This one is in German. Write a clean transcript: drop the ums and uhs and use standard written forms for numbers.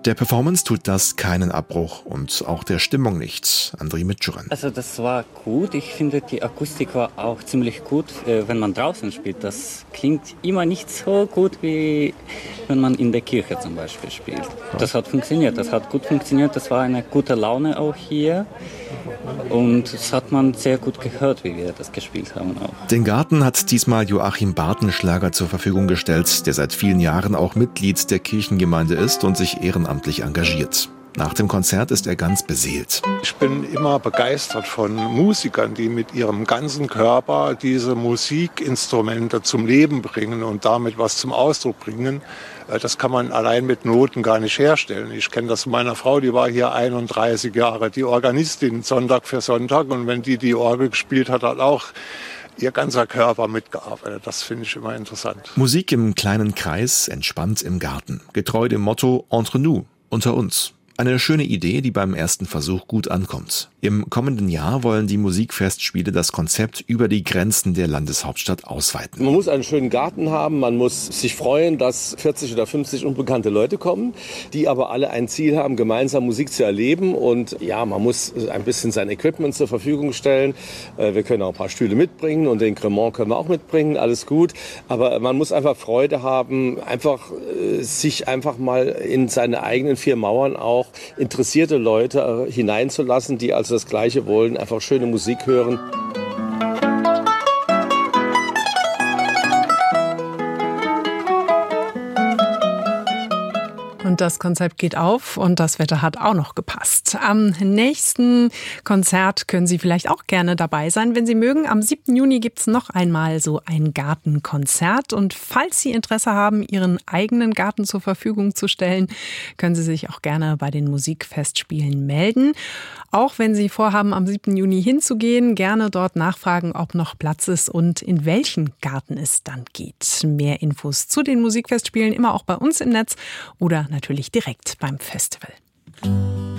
Der Performance tut das keinen Abbruch und auch der Stimmung nicht. André Mitschuran. Also das war gut. Ich finde, die Akustik war auch ziemlich gut, wenn man draußen spielt. Das klingt immer nicht so gut, wie wenn man in der Kirche zum Beispiel spielt. Das hat funktioniert, das hat gut funktioniert. Das war eine gute Laune auch hier. Und das hat man sehr gut gehört, wie wir das gespielt haben auch. Den Garten hat diesmal Joachim Bartenschlager zur Verfügung gestellt, der seit vielen Jahren auch Mitglied der Kirchengemeinde ist und sich ehrenamtlich engagiert. Nach dem Konzert ist er ganz beseelt. Ich bin immer begeistert von Musikern, die mit ihrem ganzen Körper diese Musikinstrumente zum Leben bringen und damit was zum Ausdruck bringen. Das kann man allein mit Noten gar nicht herstellen. Ich kenne das von meiner Frau, die war hier 31 Jahre, die Organistin Sonntag für Sonntag. Und wenn die Orgel gespielt hat, hat auch ihr ganzer Körper mitgearbeitet. Das finde ich immer interessant. Musik im kleinen Kreis, entspannt im Garten. Getreu dem Motto Entre nous, unter uns. Eine schöne Idee, die beim ersten Versuch gut ankommt. Im kommenden Jahr wollen die Musikfestspiele das Konzept über die Grenzen der Landeshauptstadt ausweiten. Man muss einen schönen Garten haben, man muss sich freuen, dass 40 oder 50 unbekannte Leute kommen, die aber alle ein Ziel haben, gemeinsam Musik zu erleben. Und ja, man muss ein bisschen sein Equipment zur Verfügung stellen. Wir können auch ein paar Stühle mitbringen und den Cremant können wir auch mitbringen, alles gut. Aber man muss einfach Freude haben, sich einfach mal in seine eigenen vier Mauern auch interessierte Leute hineinzulassen, die also das Gleiche wollen, einfach schöne Musik hören. Und das Konzept geht auf und das Wetter hat auch noch gepasst. Am nächsten Konzert können Sie vielleicht auch gerne dabei sein, wenn Sie mögen. Am 7. Juni gibt es noch einmal so ein Gartenkonzert. Und falls Sie Interesse haben, Ihren eigenen Garten zur Verfügung zu stellen, können Sie sich auch gerne bei den Musikfestspielen melden. Auch wenn Sie vorhaben, am 7. Juni hinzugehen, gerne dort nachfragen, ob noch Platz ist und in welchen Garten es dann geht. Mehr Infos zu den Musikfestspielen immer auch bei uns im Netz oder natürlich direkt beim Festival.